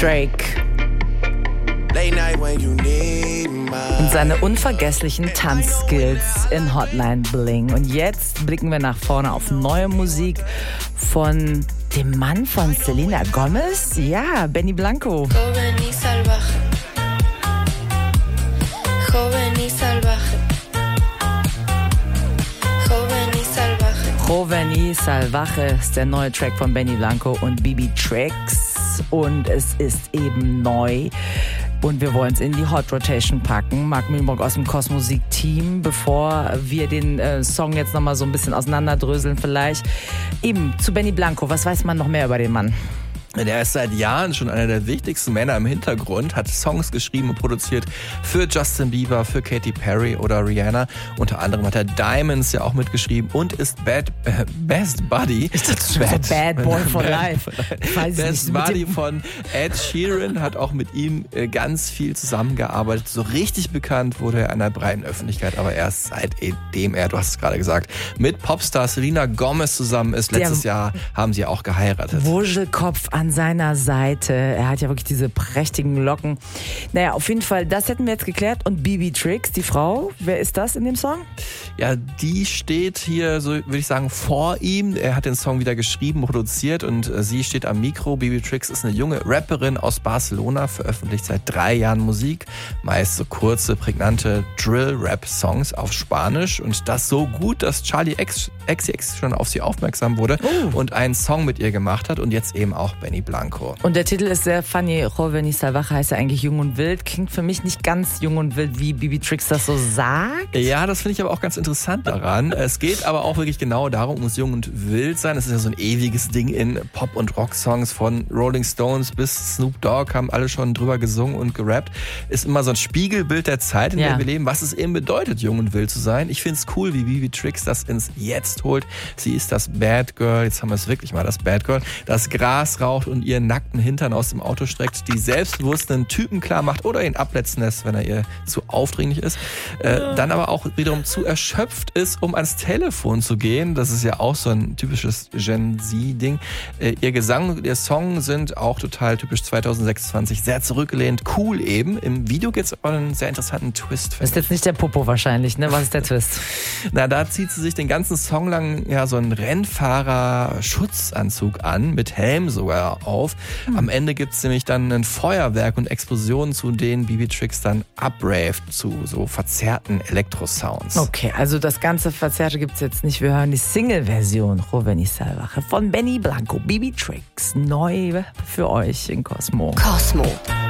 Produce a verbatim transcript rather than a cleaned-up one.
Drake. Und seine unvergesslichen Tanzskills in Hotline Bling. Und jetzt blicken wir nach vorne auf neue Musik von dem Mann von Selena Gomez. Ja, Benny Blanco. Joven y salvaje. Joven y salvaje. Joven y salvaje. Joven y Salvaje ist der neue Track von Benny Blanco und Bibi Tricks. Und es ist eben neu. Und wir wollen es in die Hot Rotation packen. Marc Mühlenbrock aus dem Kosmusik-Team. Bevor wir den äh, Song jetzt nochmal so ein bisschen auseinanderdröseln vielleicht. Eben zu Benny Blanco. Was weiß man noch mehr über den Mann? Der ist seit Jahren schon einer der wichtigsten Männer im Hintergrund, hat Songs geschrieben und produziert für Justin Bieber, für Katy Perry oder Rihanna. Unter anderem hat er Diamonds ja auch mitgeschrieben und ist Bad, äh, Best Buddy. Ist das schon Bad, so Bad Boy for Life? Weiß Best nicht, Buddy von Ed Sheeran, hat auch mit ihm äh, ganz viel zusammengearbeitet. So richtig bekannt wurde er einer breiten Öffentlichkeit, aber erst seitdem er, du hast es gerade gesagt, mit Popstar Selena Gomez zusammen ist. Letztes der Jahr haben sie auch geheiratet. Wuschelkopf an seiner Seite. Er hat ja wirklich diese prächtigen Locken. Naja, auf jeden Fall, das hätten wir jetzt geklärt. Und Bibi Tricks, die Frau, wer ist das in dem Song? Ja, die steht hier, so würde ich sagen, vor ihm. Er hat den Song wieder geschrieben, produziert und äh, sie steht am Mikro. Bibi Tricks ist eine junge Rapperin aus Barcelona, veröffentlicht seit drei Jahren Musik. Meist so kurze, prägnante Drill-Rap-Songs auf Spanisch. Und das so gut, dass Charlie X X X schon auf sie aufmerksam wurde oh. und einen Song mit ihr gemacht hat und jetzt eben auch Benny Blanco. Und der Titel ist sehr funny. Joven y Salvaje heißt ja eigentlich Jung und Wild. Klingt für mich nicht ganz jung und wild, wie Bibi Tricks das so sagt. Ja, das finde ich aber auch ganz interessant daran. Es geht aber auch wirklich genau darum, ums Jung und Wild sein. Es ist ja so ein ewiges Ding in Pop- und Rock-Songs von Rolling Stones bis Snoop Dogg, haben alle schon drüber gesungen und gerappt. Ist immer so ein Spiegelbild der Zeit, in ja. der wir leben, was es eben bedeutet, jung und wild zu sein. Ich finde es cool, wie Bibi Tricks das ins Jetzt holt. Sie ist das Bad Girl, jetzt haben wir es wirklich mal, das Bad Girl, das Gras raucht und ihren nackten Hintern aus dem Auto streckt, die selbstbewussten Typen klar macht oder ihn abblitzen lässt, wenn er ihr zu aufdringlich ist. Äh, dann aber auch wiederum zu erschöpft ist, um ans Telefon zu gehen. Das ist ja auch so ein typisches Gen-Z-Ding. Äh, ihr Gesang und ihr Song sind auch total typisch zwanzig sechsundzwanzig, sehr zurückgelehnt, cool eben. Im Video gibt es aber einen sehr interessanten Twist. Das ist jetzt nicht der Popo wahrscheinlich, ne? Was ist der Twist? Na, da zieht sie sich den ganzen Song lang ja so einen Rennfahrer-Schutzanzug an, mit Helm sogar auf. Hm. Am Ende gibt es nämlich dann ein Feuerwerk und Explosionen, zu denen Bibi Tricks dann abraved zu so verzerrten Elektrosounds. Okay, also das ganze Verzerrte gibt es jetzt nicht. Wir hören die Single-Version Joven y Salvaje von Benny Blanco, Bibi Tricks, neu für euch in Cosmo. Cosmo.